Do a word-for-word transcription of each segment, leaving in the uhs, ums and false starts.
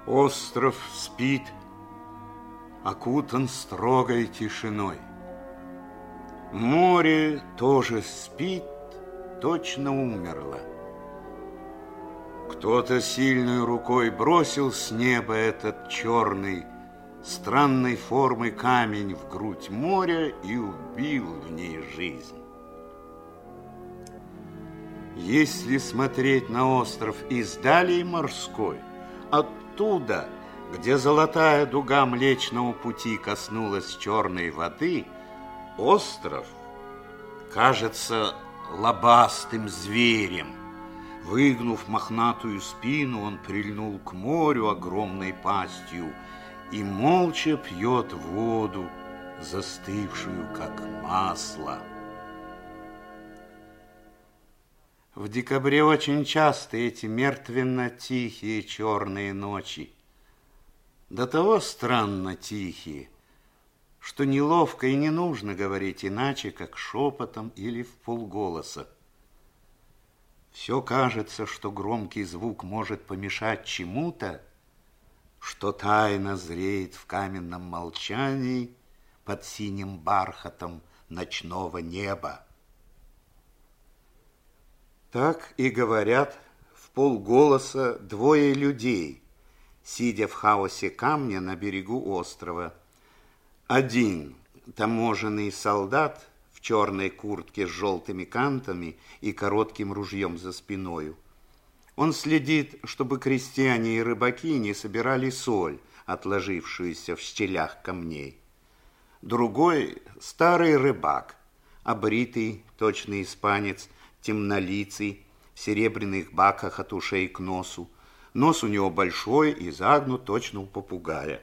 Остров спит, окутан строгой тишиной. Море тоже спит, точно умерло. Кто-то сильной рукой бросил с неба этот черный, странной формы камень в грудь моря и убил в ней жизнь. Если смотреть на остров из далей морской, оттуда, где золотая дуга Млечного Пути коснулась черной воды, остров кажется лобастым зверем. Выгнув мохнатую спину, он прильнул к морю огромной пастью и молча пьет воду, застывшую, как масло. В декабре очень часто эти мертвенно-тихие черные ночи. До того странно тихие, что неловко и не нужно говорить иначе, как шепотом или вполголоса. Все кажется, что громкий звук может помешать чему-то, что тайно зреет в каменном молчании под синим бархатом ночного неба. Так и говорят вполголоса двое людей, сидя в хаосе камня на берегу острова. Один таможенный солдат в черной куртке с желтыми кантами и коротким ружьем за спиною. Он следит, чтобы крестьяне и рыбаки не собирали соль, отложившуюся в щелях камней. Другой – старый рыбак, обритый, точный испанец, темнолицый, в серебряных баках от ушей к носу. Нос у него большой и загнут точно у попугая.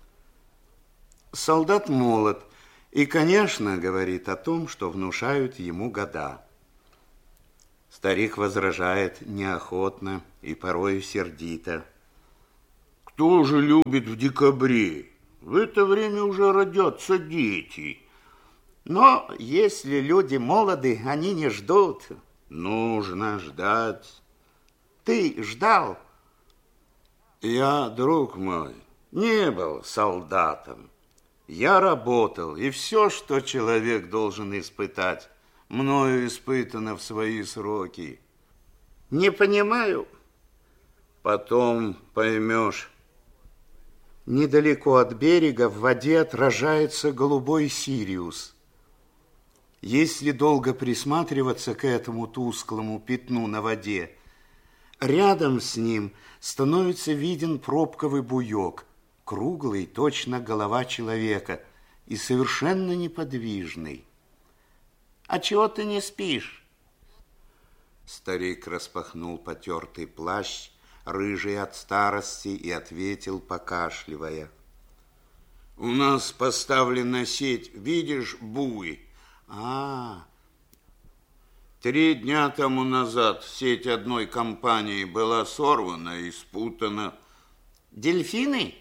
Солдат молод и, конечно, говорит о том, что внушают ему года. Старик возражает неохотно и порою сердито. Кто же любит в декабре? В это время уже родятся дети. Но если люди молоды, они не ждут. Нужно ждать. Ты ждал? Я, друг мой, не был солдатом. Я работал, и все, что человек должен испытать, мною испытано в свои сроки. Не понимаю. Потом поймешь. Недалеко от берега в воде отражается голубой Сириус. Если долго присматриваться к этому тусклому пятну на воде, рядом с ним становится виден пробковый буек, круглый, точно голова человека, и совершенно неподвижный. А чего ты не спишь? Старик распахнул потертый плащ, рыжий от старости, и ответил, покашливая. У нас поставлена сеть, видишь, буй? А, три дня тому назад сеть одной компании была сорвана и спутана. Дельфины?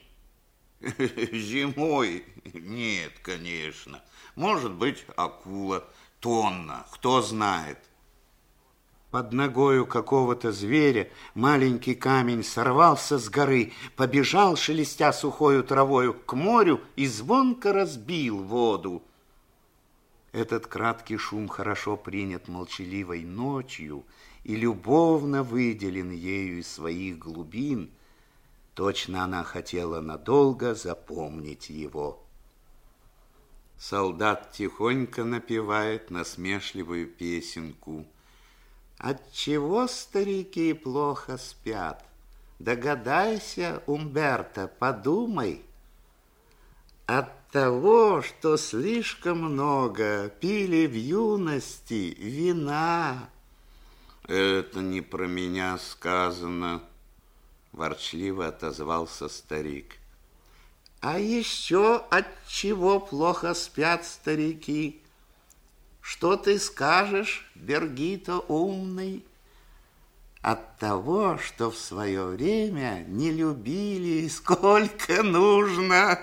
Зимой? Нет, конечно. Может быть, акула, тонна, кто знает. Под ногою какого-то зверя маленький камень сорвался с горы, побежал, шелестя сухою травою, к морю и звонко разбил воду. Этот краткий шум хорошо принят молчаливой ночью и любовно выделен ею из своих глубин. Точно она хотела надолго запомнить его. Солдат тихонько напевает насмешливую песенку. Отчего старики плохо спят? Догадайся, Умберто, подумай. От того, что слишком много пили в юности вина. Это не про меня сказано, ворчливо отозвался старик. А еще от чего плохо спят старики? Что ты скажешь, Бергито умный? От того, что в свое время не любили сколько нужно.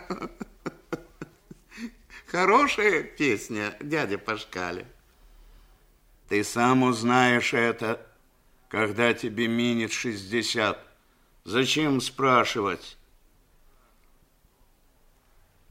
Хорошая песня, дядя Пашкаля. Ты сам узнаешь это, когда тебе минет шестьдесят. Зачем спрашивать,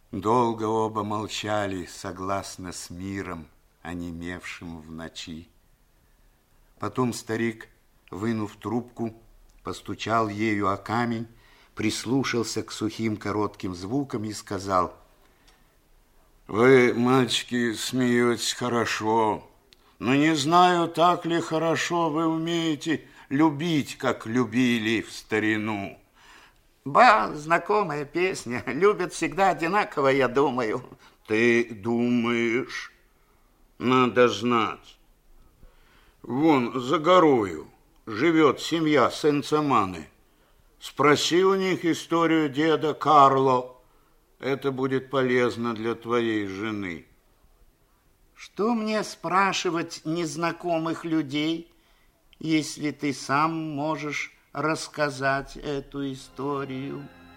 Долго оба молчали, согласно с миром, онемевшим в ночи. Потом старик, вынув трубку, постучал ею о камень, прислушался к сухим коротким звукам и сказал: «Вы, мальчики, смеетесь хорошо, но не знаю, так ли хорошо вы умеете любить, как любили в старину». Ба, знакомая песня. Любят всегда одинаково, я думаю. Ты думаешь? Надо знать. Вон за горою живет семья Сенцеманы. Спроси у них историю деда Карло. Это будет полезно для твоей жены. Что мне спрашивать незнакомых людей, если ты сам можешь рассказать эту историю?